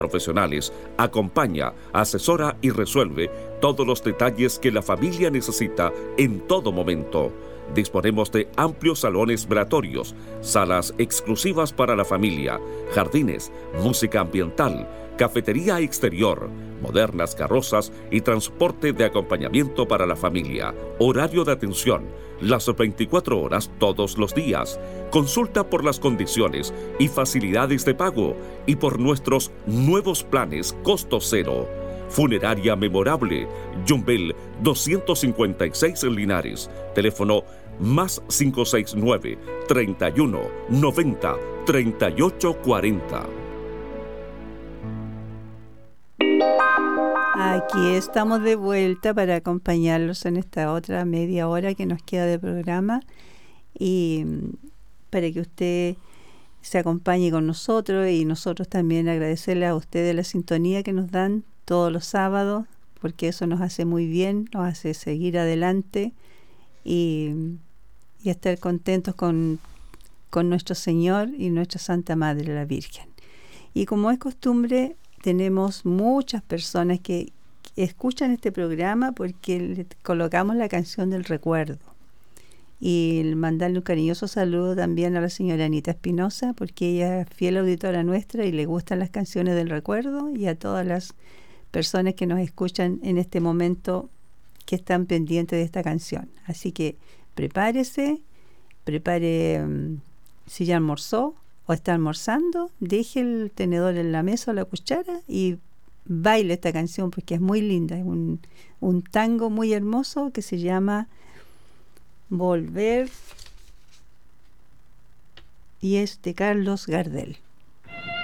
profesionales, acompaña, asesora y resuelve todos los detalles que la familia necesita en todo momento. Disponemos de amplios salones velatorios, salas exclusivas para la familia, jardines, música ambiental, cafetería exterior, modernas carrozas y transporte de acompañamiento para la familia. Horario de atención, las 24 horas todos los días. Consulta por las condiciones y facilidades de pago y por nuestros nuevos planes costo cero. Funeraria Memorable, Yumbel 256 en Linares. Teléfono más 569 31 90 38 40. Aquí estamos de vuelta para acompañarlos en esta otra media hora que nos queda de programa y para que usted se acompañe con nosotros y nosotros también agradecerle a ustedes la sintonía que nos dan todos los sábados, porque eso nos hace muy bien, nos hace seguir adelante y estar contentos con nuestro Señor y nuestra Santa Madre la Virgen. Y como es costumbre, tenemos muchas personas que escuchan este programa porque le colocamos la canción del recuerdo. Y mandarle un cariñoso saludo también a la señora Anita Espinosa, porque ella es fiel auditora nuestra y le gustan las canciones del recuerdo, y a todas las personas que nos escuchan en este momento que están pendientes de esta canción. Así que prepare, si ya almorzó o está almorzando, deje el tenedor en la mesa o la cuchara y baile esta canción porque es muy linda. Es un tango muy hermoso que se llama Volver y es de Carlos Gardel.